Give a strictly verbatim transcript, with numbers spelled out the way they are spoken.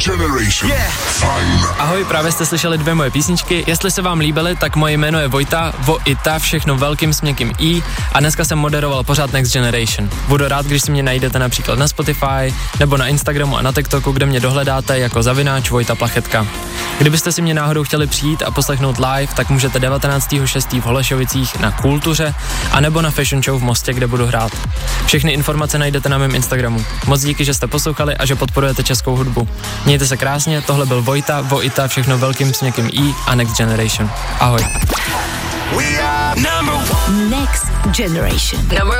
Generation. Yeah. Fajn. Ahoj, právě jste slyšeli dvě moje písničky. Jestli se vám líbily, tak moje jméno je Vojta, Vojta, všechno velkým s měkkým i a dneska jsem moderoval pořád Next Generation. Budu rád, když si mě najdete například na Spotify nebo na Instagramu a na TikToku, kde mě dohledáte jako zavináč Vojta Plachetka. Kdybyste si mě náhodou chtěli přijít a poslechnout live, tak můžete devatenáctého šestého v Holešovicích na Kultuře a nebo na Fashion Show v Mostě, kde budu hrát. Všechny informace najdete na mém Instagramu. Moc díky, že jste poslouchali a že podporujete českou hudbu. Mějte se krásně, tohle byl Vojta, Vojta, všechno velkým s někým i a Next Generation. Ahoj. Next Generation. Number